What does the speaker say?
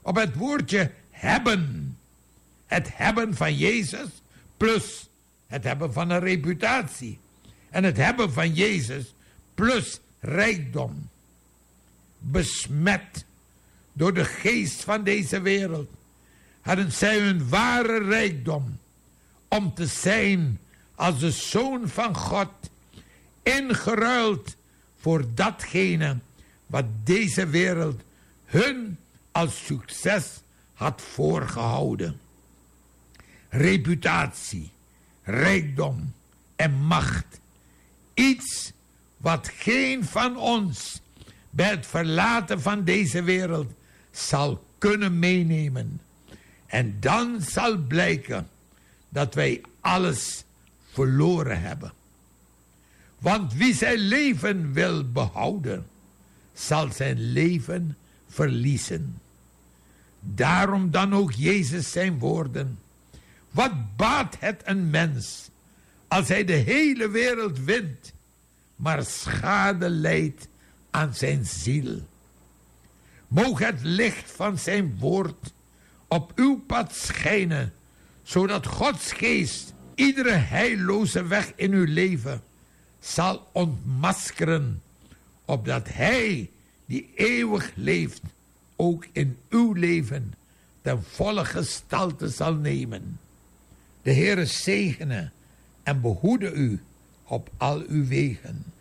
op het woordje hebben. Het hebben van Jezus plus het hebben van een reputatie. En het hebben van Jezus plus rijkdom. Besmet door de geest van deze wereld hadden zij hun ware rijkdom om te zijn als de Zoon van God, ingeruild voor datgene wat deze wereld hun als succes had voorgehouden. Reputatie, rijkdom en macht. Iets wat geen van ons bij het verlaten van deze wereld zal kunnen meenemen. En dan zal blijken dat wij alles verloren hebben. Want wie zijn leven wil behouden, zal zijn leven verliezen. Daarom dan ook Jezus zijn woorden. Wat baat het een mens als hij de hele wereld wint, maar schade lijdt aan zijn ziel? Moge het licht van zijn woord op uw pad schijnen, zodat Gods geest iedere heilloze weg in uw leven zal ontmaskeren, opdat hij die eeuwig leeft ook in uw leven ten volle gestalte zal nemen. De Heere zegene en behoede u op al uw wegen.